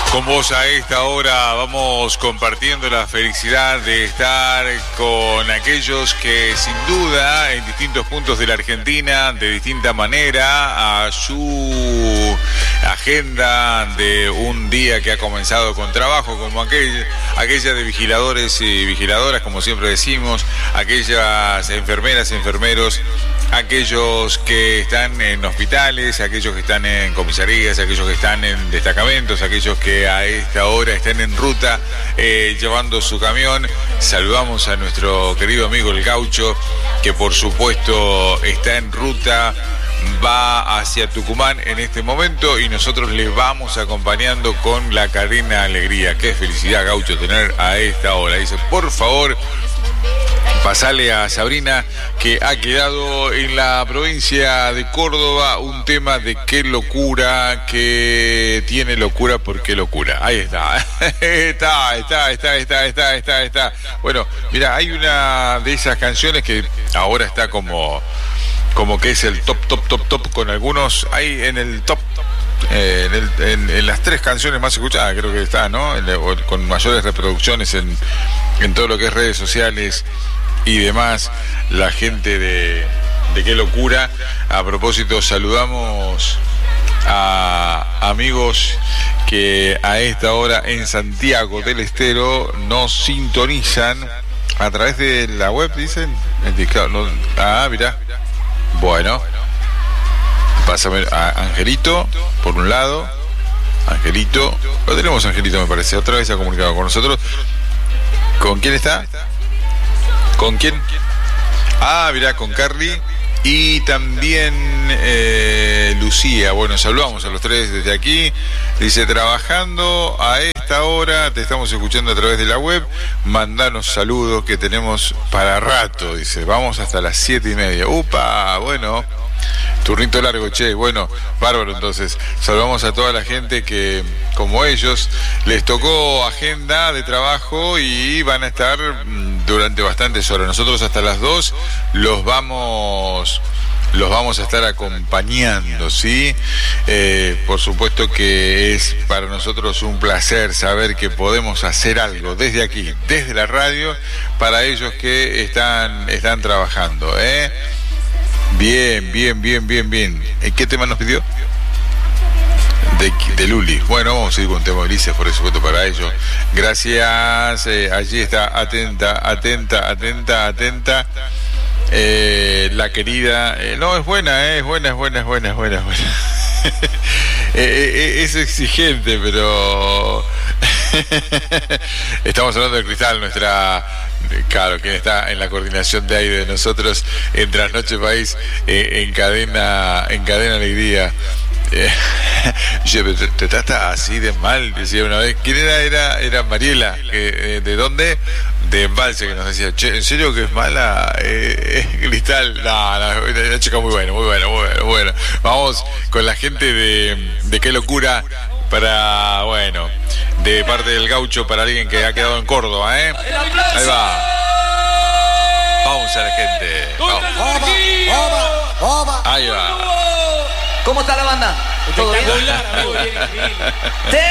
Con vos a esta hora vamos compartiendo la felicidad de estar con aquellos que sin duda en distintos puntos de la Argentina, de distinta manera, a su agenda de un día que ha comenzado con trabajo, como aquella de vigiladores y vigiladoras, como siempre decimos, aquellas enfermeras, enfermeros, aquellos que están en hospitales, aquellos que están en comisarías, aquellos que están en destacamentos, aquellos que a esta hora están en ruta llevando su camión. Saludamos a nuestro querido amigo el Gaucho, que por supuesto está en ruta, va hacia Tucumán en este momento y nosotros le vamos acompañando con la cadena Alegría. Qué felicidad, Gaucho, tener a esta hora. Dice, por favor, pasale a Sabrina que ha quedado en la provincia de Córdoba un tema de qué locura, que tiene locura, ¿por qué locura? Ahí está. Está. Bueno, mira, hay una de esas canciones que ahora está como que es el top con algunos, hay en el top, en las 3 canciones más escuchadas, creo que está, ¿no? Con mayores reproducciones en todo lo que es redes sociales y demás, la gente de qué locura. A propósito, saludamos a amigos que a esta hora en Santiago del Estero nos sintonizan a través de la web, dicen. Mirá. Bueno, pásame a Angelito, por un lado. Angelito, lo tenemos Angelito, me parece, otra vez se ha comunicado con nosotros. ¿Con quién está? ¿Con quién? Mirá, con Carly y también Lucía. Bueno, saludamos a los 3 desde aquí. Dice, trabajando a esta hora, te estamos escuchando a través de la web. Mandanos saludos que tenemos para rato. Dice, vamos hasta las 7:30. ¡Upa! Bueno, turnito largo, che. Bueno, bárbaro. Entonces, saludamos a toda la gente que, como ellos, les tocó agenda de trabajo y van a estar durante bastantes horas. Nosotros hasta las 2 los vamos a estar acompañando, ¿sí? Por supuesto que es para nosotros un placer saber que podemos hacer algo desde aquí, desde la radio, para ellos que están trabajando, ¿eh? Bien. ¿Qué tema nos pidió? De Luli. Bueno, vamos a ir con un tema de Ulises, por supuesto, para ellos. Gracias. Allí está, atenta. La querida. No, es buena. Es buena. Es exigente, pero estamos hablando de Cristal, claro, que está en la coordinación de aire de nosotros en Trasnoche País, en cadena Alegría. Te trata así de mal, decía una vez. ¿Quién era Mariela? ¿De dónde? De Embalse, que nos decía, che, ¿en serio que es mala? Cristal. No, una chica muy buena. Vamos con la gente de qué locura, para, bueno, de parte del Gaucho, para alguien que ha quedado en Córdoba, ¿eh? Ahí va. Vamos a la gente. Vamos. Ahí va. ¿Cómo está la banda? ¿Todo bien?